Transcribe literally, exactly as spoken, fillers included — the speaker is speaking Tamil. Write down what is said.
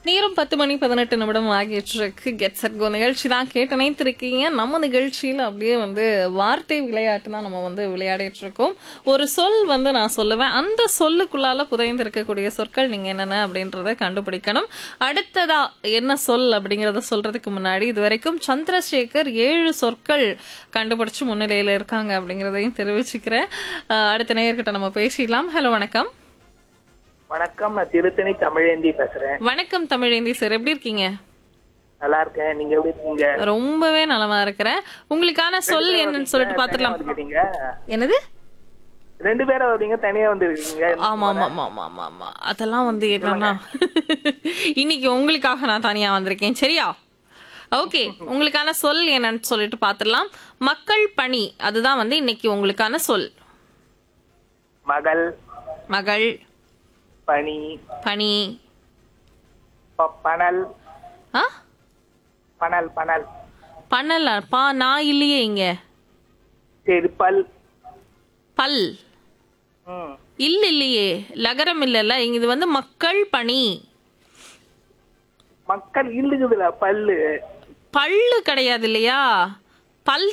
நேரம் பத்து மணி பதினெட்டு நிமிடம் ஆகிட்டு கெட் செட் கோ நிகழ்ச்சி தான் கேட்டு நினைத்திருக்கீங்க. நம்ம நிகழ்ச்சியில் அப்படியே வந்து வார்த்தை விளையாட்டு தான் நம்ம வந்து விளையாடிட்டு இருக்கோம். ஒரு சொல் வந்து நான் சொல்லுவேன், அந்த சொல்லுக்குள்ளால புதைந்து இருக்கக்கூடிய சொற்கள் நீங்க என்னென்ன அப்படின்றத கண்டுபிடிக்கணும். அடுத்ததா என்ன சொல் அப்படிங்கறத சொல்றதுக்கு முன்னாடி இது வரைக்கும் சந்திரசேகர் ஏழு சொற்கள் கண்டுபிடிச்சு முன்னிலையில இருக்காங்க அப்படிங்கறதையும் தெரிவிச்சுக்கிறேன். அஹ் அடுத்த நேயர்கிட்ட நம்ம பேசிடலாம். ஹலோ, வணக்கம். வணக்கம், நான் திருத்தணி தமிழேந்தி பேசுறேன். வணக்கம் தமிழேந்தி சார், எப்படி இருக்கீங்க? நல்லா இருக்கேன், நீங்க எப்படி இருக்கீங்க? ரொம்பவே நலமா இருக்கிறேன். உங்களுக்கான சொல் என்னன்னு சொல்லிட்டு பாத்துடலாம். வந்துருக்கீங்க என்னது? ரெண்டு பேரும் வரீங்க, தனியா வந்துருக்கீங்க. ஆமா ஆமா ஆமா ஆமா ஆமா ஆமா அதெல்லாம் வந்து என்னன்னா இன்னைக்கு உங்களுக்காக நான் தனியா வந்திருக்கேன். சரியா? ஓகே, உங்களுக்கான சொல் என்னன்னு சொல்லிட்டு பாத்துடலாம். மக்கள் பணி, அதுதான் வந்து இன்னைக்கு உங்களுக்கான சொல். மகள், மகள், பனி, பணி, ப- பனல், ஆ பனல் பனல் பண்ணல பா நான் இல்லையே இங்க. சரி, பல், பல் ம், இல்ல இல்லையே, லகரம் இல்லல்ல, இங்க இது வந்து மக்கள் பணி. மக்கள் இல்லுக்குதுல பல்லு. பல்லு கிடையாது இல்லையா? பல்